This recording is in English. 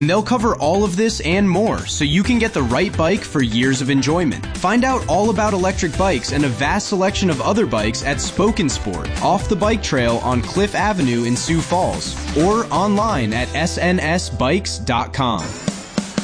And they'll cover all of this and more, so you can get the right bike for years of enjoyment. Find out all about electric bikes and a vast selection of other bikes at Spoken Sport, off the bike trail on Cliff Avenue in Sioux Falls, or online at snsbikes.com.